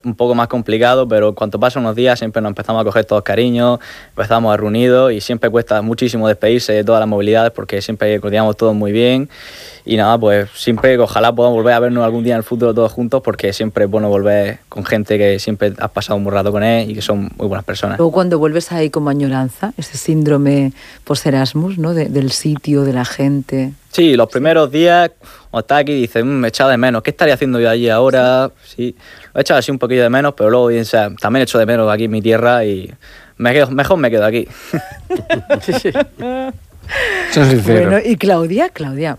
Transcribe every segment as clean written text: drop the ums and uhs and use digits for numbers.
un poco más complicado, pero cuanto pasan unos días siempre nos empezamos a coger todos cariños, empezamos a reunidos y siempre cuesta muchísimo despedirse de todas las movilidades porque siempre coordinamos todos muy bien y nada, pues siempre ojalá podamos volver a vernos algún día en el futuro todos juntos porque siempre es bueno volver con gente que siempre has pasado un buen rato con él y que son muy buenas personas. Luego cuando vuelves ahí como añoranza, ese síndrome post-Erasmus, ¿no? del sitio, de la gente... Sí, los primeros días, cuando estás aquí, dices, me he echado de menos, ¿qué estaría haciendo yo allí ahora? Sí, lo he echado así un poquillo de menos, pero luego, o sea, también echo de menos aquí en mi tierra y mejor me quedo aquí. Son sinceros. Bueno, y Claudia,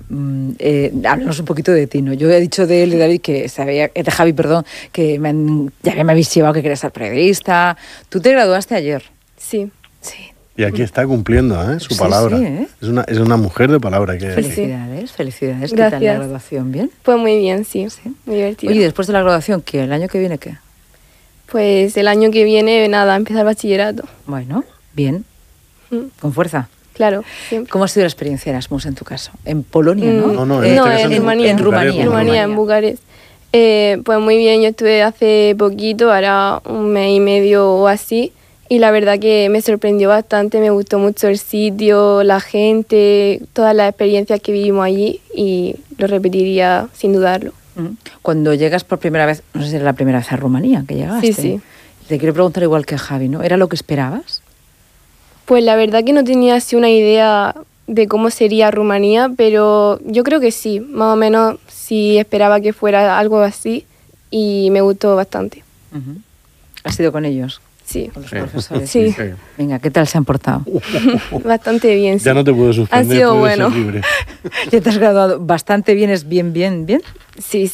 háblanos un poquito de ti, ¿no? Yo he dicho de él, de David, de Javi, perdón, que ya que me habéis llevado que querías ser periodista. Tú te graduaste ayer. Sí. Sí. Y aquí está cumpliendo su palabra. Sí, ¿eh? Es una mujer de palabra. Felicidades. Gracias. ¿Qué tal la graduación? ¿Bien? Pues muy bien, sí. Muy divertido. Oye, después de la graduación, ¿qué? ¿El año que viene qué? Pues el año que viene, nada, empezar bachillerato. Bueno, bien. Con fuerza. Claro, siempre. ¿Cómo ha sido la experiencia Erasmus en tu caso? ¿En Polonia, no? No, en Rumanía. En Rumanía. En Bucarest. Pues muy bien, yo estuve hace poquito, ahora un mes y medio o así, y la verdad que me sorprendió bastante, me gustó mucho el sitio, la gente, todas las experiencias que vivimos allí y lo repetiría sin dudarlo. Cuando llegas por primera vez, no sé si era la primera vez a Rumanía que llegaste. Sí. Te quiero preguntar igual que a Javi, ¿no? ¿Era lo que esperabas? Pues la verdad que no tenía así una idea de cómo sería Rumanía, pero yo creo que sí, más o menos sí esperaba que fuera algo así y me gustó bastante. ¿Has ido con ellos? Sí. Con los profesores. Sí. Venga, ¿qué tal se han portado? Bastante bien, sí. Ya no te puedo suspender, Ha sido puedes bueno. ser libre. ¿Ya te has graduado bastante bien? ¿Es bien? Sí.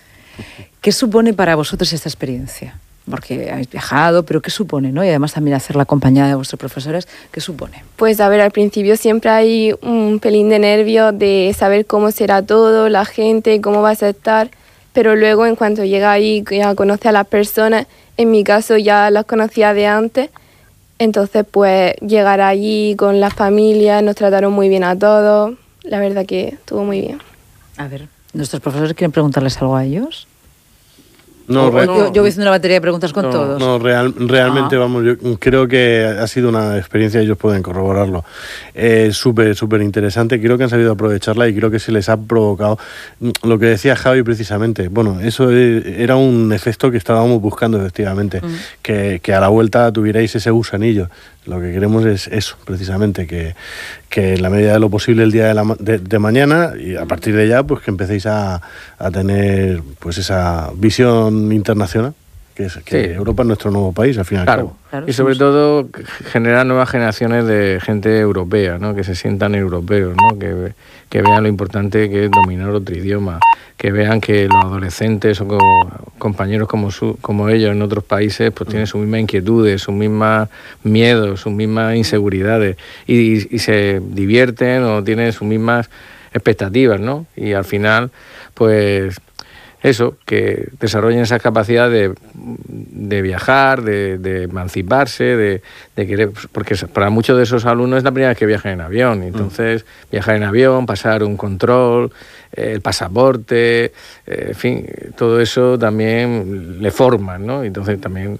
¿Qué supone para vosotros esta experiencia? Porque habéis viajado, pero ¿qué supone, no? Y además también hacerla acompañada de vuestros profesores, ¿qué supone? Pues a ver, al principio siempre hay un pelín de nervios de saber cómo será todo, la gente, cómo vas a estar, pero luego en cuanto llega ahí, ya conoce a las personas, en mi caso ya las conocía de antes, entonces pues llegar allí con las familias, nos trataron muy bien a todos, la verdad que estuvo muy bien. A ver, ¿nuestros profesores quieren preguntarles algo a ellos? Yo voy haciendo una batería de preguntas con todos. No, realmente, vamos, yo creo que ha sido una experiencia, ellos pueden corroborarlo, súper interesante. Creo que han sabido aprovecharla y creo que se les ha provocado lo que decía Javi precisamente. Bueno, eso era un efecto que estábamos buscando efectivamente, que a la vuelta tuvierais ese gusanillo. Lo que queremos es eso, precisamente, que en la medida de lo posible el día de mañana y a partir de ya, pues que empecéis a tener pues esa visión internacional, que Europa es nuestro nuevo país, al fin y al cabo. Claro, y sobre todo generar nuevas generaciones de gente europea, ¿no? Que se sientan europeos, ¿no? Que vean lo importante que es dominar otro idioma, que vean que los adolescentes o compañeros como ellos en otros países pues tienen sus mismas inquietudes, sus mismas miedos, sus mismas inseguridades y se divierten o tienen sus mismas expectativas, ¿no? Y al final, pues eso, que desarrollen esa capacidad de viajar, de emanciparse, de querer, porque para muchos de esos alumnos es la primera vez que viajan en avión, entonces viajar en avión, pasar un control, el pasaporte, en fin, todo eso también le forma, ¿no? Entonces también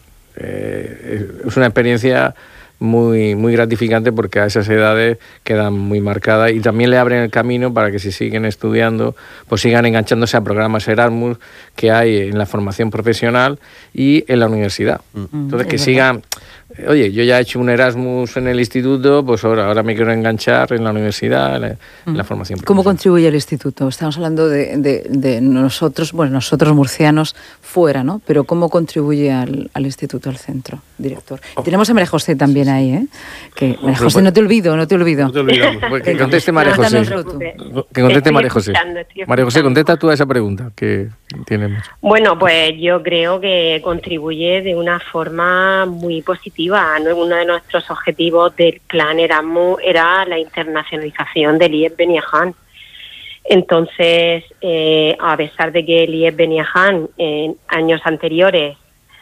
es una experiencia muy gratificante porque a esas edades quedan muy marcadas y también le abren el camino para que si siguen estudiando pues sigan enganchándose a programas Erasmus que hay en la formación profesional y en la universidad. Entonces que sigan, oye, yo ya he hecho un Erasmus en el instituto, pues ahora me quiero enganchar en la universidad, en la formación profesional. ¿Cómo contribuye el instituto? Estamos hablando de nosotros, bueno, nosotros murcianos fuera, ¿no? Pero ¿cómo contribuye al instituto, al centro, director? Tenemos a María José también ahí, ¿eh? Que, María José, no te olvido. No te olvidamos. Que conteste María José. Que conteste María José. María José, contesta tú a esa pregunta que tiene mucho. Bueno, pues yo creo que contribuye de una forma muy positiva. Uno de nuestros objetivos del plan Erasmus era la internacionalización del IES Beniaján. Entonces, a pesar de que el IES Beniaján en años anteriores,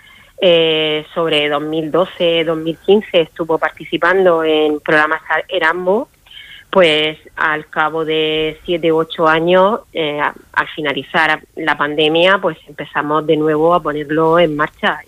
sobre 2012-2015, estuvo participando en programas Erasmus, pues al cabo de 7 u 8 años, al finalizar la pandemia, pues empezamos de nuevo a ponerlo en marcha